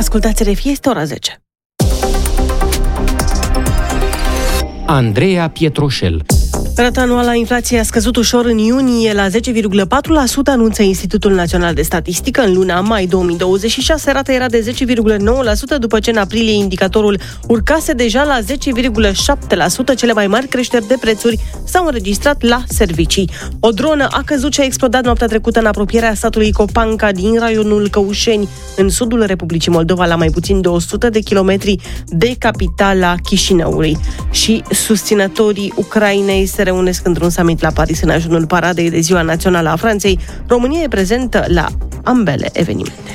Ascultați RFI, este ora 10. Andreea Pietroșel. Rata anuală a inflației a scăzut ușor în iunie la 10,4%, anunță Institutul Național de Statistică. În luna mai 2026, rata era de 10,9%, după ce în aprilie indicatorul urcase deja la 10,7%. Cele mai mari creșteri de prețuri s-au înregistrat la servicii. O dronă a căzut și a explodat noaptea trecută în apropierea satului Copanca din raionul Căușeni, în sudul Republicii Moldova, la mai puțin de 100 de kilometri de capitala Chișinăului. Și susținătorii Ucrainei se reunesc într-un summit la Paris în ajunul paradei de Ziua Națională a Franței. România e prezentă la ambele evenimente.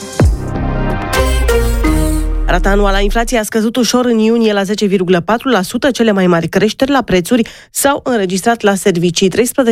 Rata anuală a inflației a scăzut ușor în iunie la 10,4%, cele mai mari creșteri la prețuri s-au înregistrat la servicii,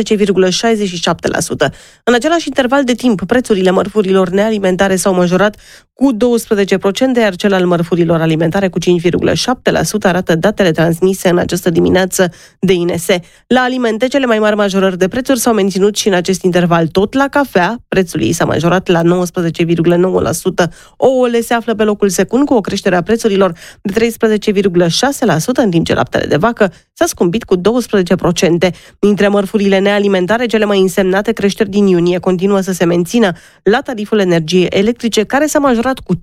13,67%. În același interval de timp, prețurile mărfurilor nealimentare s-au majorat cu 12%, iar cel al mărfurilor alimentare cu 5,7%, arată datele transmise în această dimineață de INS. La alimente, cele mai mari majorări de prețuri s-au menținut și în acest interval. Tot la cafea, prețul ei s-a majorat la 19,9%. Ouăle se află pe locul secund, cu o creștere a prețurilor de 13,6%, în timp ce laptele de vacă s-a scumpit cu 12%. Dintre mărfurile nealimentare, cele mai însemnate creșteri din iunie continuă să se mențină la tariful energiei electrice, care s-a majorat cu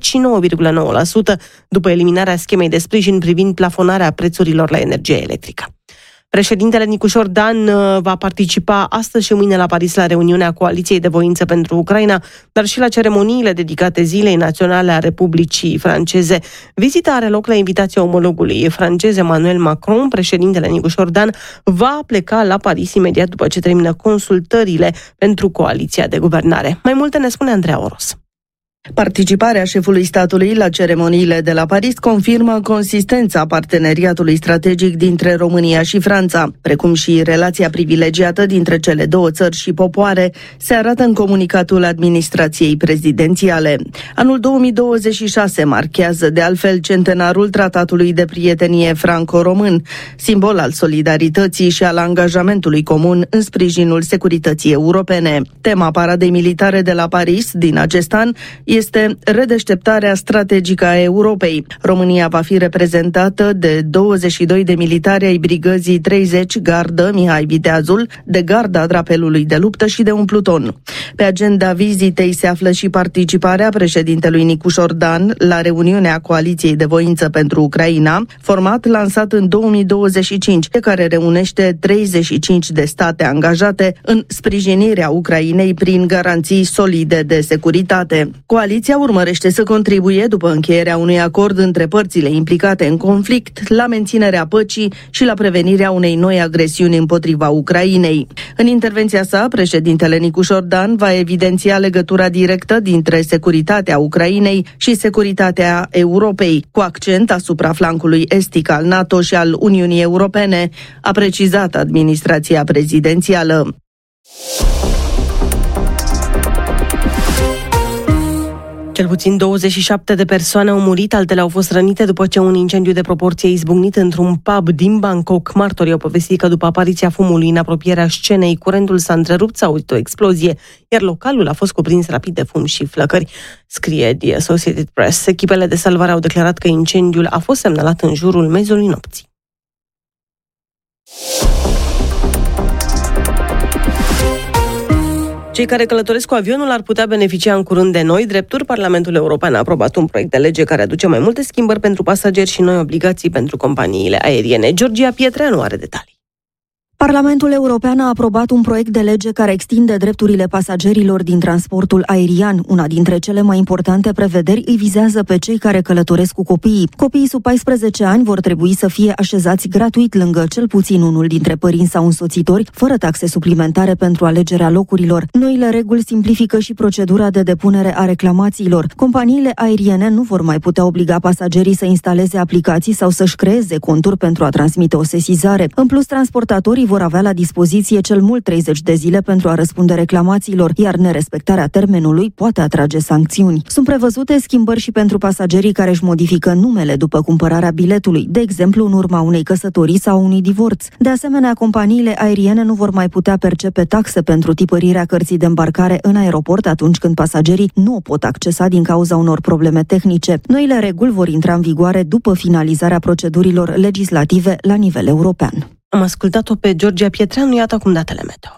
59,9% după eliminarea schemei de sprijin privind plafonarea prețurilor la energie electrică. Președintele Nicușor Dan va participa astăzi și mâine la Paris la reuniunea Coaliției de Voință pentru Ucraina, dar și la ceremoniile dedicate Zilei Naționale a Republicii Franceze. Vizita are loc la invitația omologului francez Emmanuel Macron. Președintele Nicușor Dan va pleca la Paris imediat după ce termină consultările pentru coaliția de guvernare. Mai multe ne spune Andreea Oros. Participarea șefului statului la ceremoniile de la Paris confirmă consistența parteneriatului strategic dintre România și Franța, precum și relația privilegiată dintre cele două țări și popoare, se arată în comunicatul administrației prezidențiale. Anul 2026 marchează de altfel centenarul Tratatului de Prietenie franco-român, simbol al solidarității și al angajamentului comun în sprijinul securității europene. Tema paradei militare de la Paris din acest an este redeșteptarea strategică a Europei. România va fi reprezentată de 22 de militari ai brigăzii 30 Gardă Mihai Viteazul, de Garda Drapelului de Luptă și de un pluton. Pe agenda vizitei se află și participarea președintelui Nicușor Dan la reuniunea Coaliției de Voință pentru Ucraina, format lansat în 2025, care reunește 35 de state angajate în sprijinirea Ucrainei prin garanții solide de securitate. Coaliția urmărește să contribuie, după încheierea unui acord între părțile implicate în conflict, la menținerea păcii și la prevenirea unei noi agresiuni împotriva Ucrainei. În intervenția sa, președintele Nicușor Dan va evidenția legătura directă dintre securitatea Ucrainei și securitatea Europei, cu accent asupra flancului estic al NATO și al Uniunii Europene, a precizat administrația prezidențială. Cel puțin 27 de persoane au murit, altele au fost rănite după ce un incendiu de proporție izbucnit într-un pub din Bangkok. Martorii au povestit că după apariția fumului în apropierea scenei, curentul s-a întrerupt, s-a auzit o explozie, iar localul a fost cuprins rapid de fum și flăcări, scrie The Associated Press. Echipele de salvare au declarat că incendiul a fost semnalat în jurul mezului nopții. Cei care călătoresc cu avionul ar putea beneficia în curând de noi drepturi. Parlamentul European a aprobat un proiect de lege care aduce mai multe schimbări pentru pasageri și noi obligații pentru companiile aeriene. Georgia Pietreanu are detalii. Parlamentul European a aprobat un proiect de lege care extinde drepturile pasagerilor din transportul aerian. Una dintre cele mai importante prevederi îi vizează pe cei care călătoresc cu copiii. Copiii sub 14 ani vor trebui să fie așezați gratuit lângă cel puțin unul dintre părinți sau însoțitori, fără taxe suplimentare pentru alegerea locurilor. Noile reguli simplifică și procedura de depunere a reclamațiilor. Companiile aeriene nu vor mai putea obliga pasagerii să instaleze aplicații sau să-și creeze conturi pentru a transmite o sesizare. În plus, transportatorii vor avea la dispoziție cel mult 30 de zile pentru a răspunde reclamațiilor, iar nerespectarea termenului poate atrage sancțiuni. Sunt prevăzute schimbări și pentru pasagerii care își modifică numele după cumpărarea biletului, de exemplu în urma unei căsătorii sau unui divorț. De asemenea, companiile aeriene nu vor mai putea percepe taxe pentru tipărirea cărții de îmbarcare în aeroport atunci când pasagerii nu o pot accesa din cauza unor probleme tehnice. Noile reguli vor intra în vigoare după finalizarea procedurilor legislative la nivel european. Am ascultat-o pe Georgia Pietreanu, iată acum datele meteo.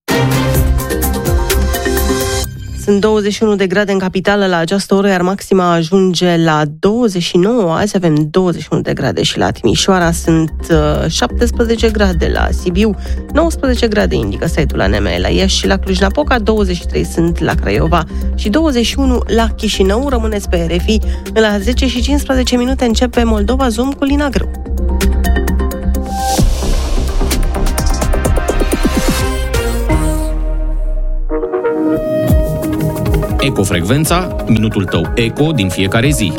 Sunt 21 de grade în capitală la această oră, iar maxima ajunge la 29. Azi avem 21 de grade și la Timișoara, sunt 17 grade la Sibiu, 19 grade indică site-ul ANM la Iași și la Cluj-Napoca, 23 sunt la Craiova și 21 la Chișinău. Rămâneți pe RFI, la 10 și 15 minute începe Moldova Zoom cu Lina Grâu. Ecofrecvența, minutul tău eco din fiecare zi.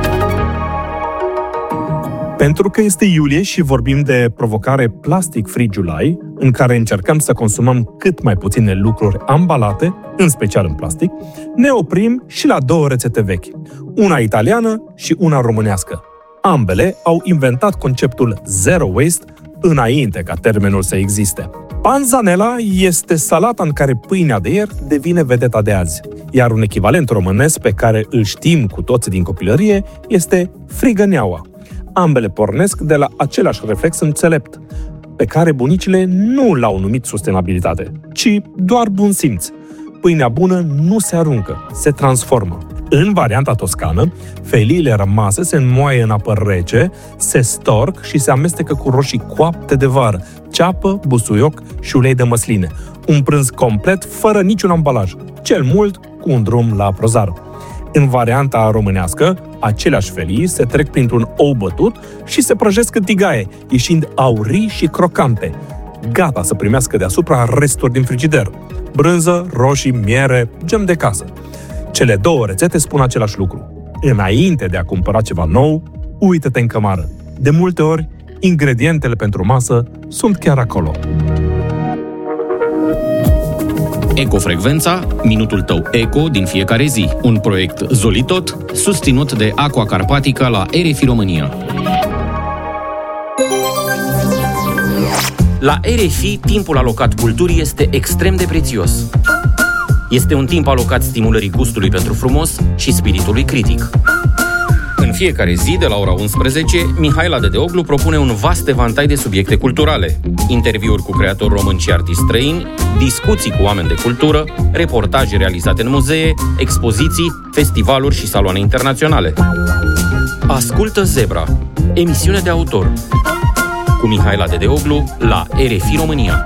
Pentru că este iulie și vorbim de provocare Plastic Free July, în care încercăm să consumăm cât mai puține lucruri ambalate, în special în plastic, ne oprim și la două rețete vechi, una italiană și una românească. Ambele au inventat conceptul Zero Waste înainte ca termenul să existe. Panzanella este salata în care pâinea de ieri devine vedeta de azi, iar un echivalent românesc pe care îl știm cu toți din copilărie este frigăneaua. Ambele pornesc de la același reflex înțelept, pe care bunicile nu l-au numit sustenabilitate, ci doar bun simț. Pâinea bună nu se aruncă, se transformă. În varianta toscană, feliile rămase se înmoaie în apă rece, se storc și se amestecă cu roșii coapte de vară, ceapă, busuioc și ulei de măsline. Un prânz complet, fără niciun ambalaj, cel mult cu un drum la prozar. În varianta românească, aceleași felii se trec printr-un ou bătut și se prăjesc în tigaie, ieșind aurii și crocante, gata să primească deasupra resturi din frigider. Brânză, roșii, miere, gem de casă. Cele două rețete spun același lucru. Înainte de a cumpăra ceva nou, uită-te în cămară. De multe ori, ingredientele pentru masă sunt chiar acolo. Ecofrecvența, minutul tău eco din fiecare zi. Un proiect Zolitot, susținut de Aqua Carpatica la RFI România. La RFI, timpul alocat culturii este extrem de prețios. Este un timp alocat stimulării gustului pentru frumos și spiritului critic. În fiecare zi, de la ora 11, Mihaela Dedeoglu propune un vast evantai de subiecte culturale. Interviuri cu creatori români și artiști străini, discuții cu oameni de cultură, reportaje realizate în muzee, expoziții, festivaluri și saloane internaționale. Ascultă Zebra, emisiune de autor, cu Mihaela Dedeoglu la RFI România.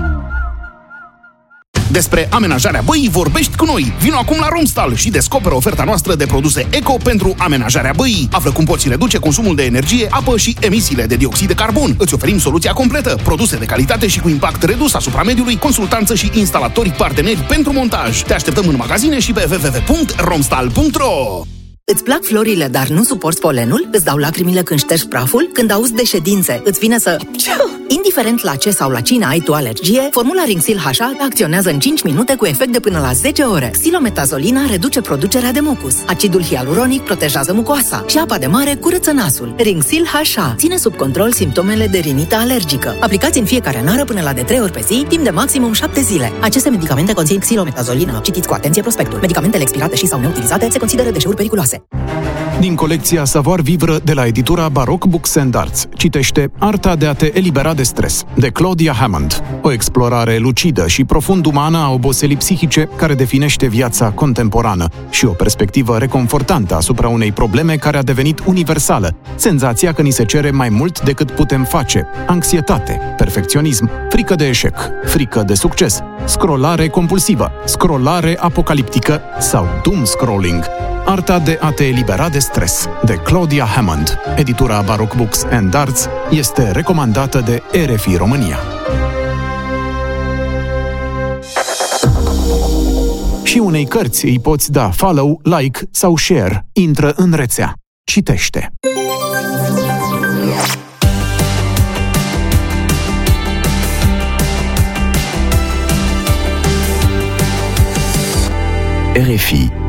Despre amenajarea băii vorbești cu noi. Vino acum la Romstal și descoperă oferta noastră de produse eco pentru amenajarea băii. Află cum poți reduce consumul de energie, apă și emisiile de dioxid de carbon. Îți oferim soluția completă, produse de calitate și cu impact redus asupra mediului, consultanță și instalatori parteneri pentru montaj. Te așteptăm în magazine și pe www.romstal.ro. Îți plac florile, dar nu suporți polenul? Îți dau lacrimile când ștergi praful? Când auzi de ședințe, îți vine să... Indiferent la ce sau la cine ai tu alergie, formula Rinxil HA acționează în 5 minute cu efect de până la 10 ore. Xilometazoline reduce producerea de mucus. Acidul hialuronic protejează mucoasa și apa de mare curăță nasul. Rinxil HA ține sub control simptomele de rinită alergică. Aplicați în fiecare nară până la de 3 ori pe zi, timp de maximum 7 zile. Aceste medicamente conțin xilometazolină. Citiți cu atenție prospectul. Medicamentele expirate și sau neutilizate se consideră deșeuri periculoase. Din colecția Savoir Vivre de la editura Baroque Books and Arts, citește Arta de a te elibera de stres, de Claudia Hammond. O explorare lucidă și profund umană a oboselii psihice care definește viața contemporană și o perspectivă reconfortantă asupra unei probleme care a devenit universală. Senzația că ni se cere mai mult decât putem face, anxietate, perfecționism, frică de eșec, frică de succes, scrollare compulsivă, scrollare apocaliptică sau doom scrolling. Arta de a te elibera de stres, de Claudia Hammond. Editura Baroque Books and Arts este recomandată de RFI România. Și unei cărți îi poți da follow, like sau share. Intră în rețea. Citește. RFI.